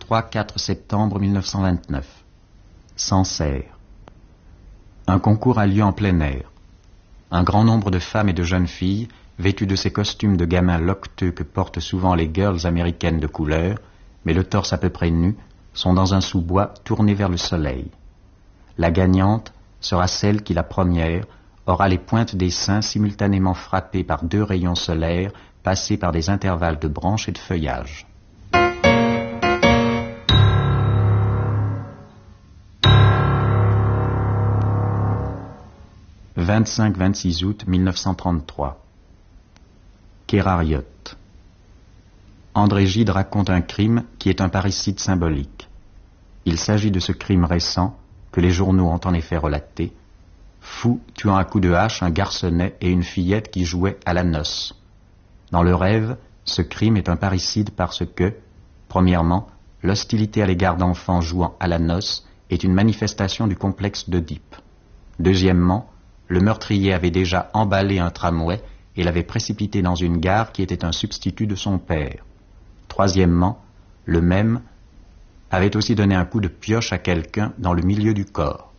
3-4 septembre 1929. Sancerre. Un concours a lieu en plein air. Un grand nombre de femmes et de jeunes filles, vêtues de ces costumes de gamins loqueteux que portent souvent les girls américaines de couleur, mais le torse à peu près nu, sont dans un sous-bois tourné vers le soleil. La gagnante sera celle qui, la première, aura les pointes des seins simultanément frappées par 2 rayons solaires passés par des intervalles de branches et de feuillage. « 25-26 août 1933. Kérariot. André Gide raconte un crime qui est un parricide symbolique. Il s'agit de ce crime récent, que les journaux ont en effet relaté, fou tuant à coups de hache un garçonnet et une fillette qui jouaient à la noce. Dans le rêve, ce crime est un parricide parce que, premièrement, l'hostilité à l'égard d'enfants jouant à la noce est une manifestation du complexe d'Oedipe. Deuxièmement, le meurtrier avait déjà emballé un tramway et l'avait précipité dans une gare qui était un substitut de son père. Troisièmement, le même avait aussi donné un coup de pioche à quelqu'un dans le milieu du corps.